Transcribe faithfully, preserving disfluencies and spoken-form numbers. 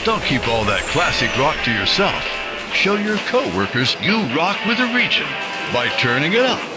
Don't keep all that classic rock to yourself. Show your coworkers you rock with a region by turning it up.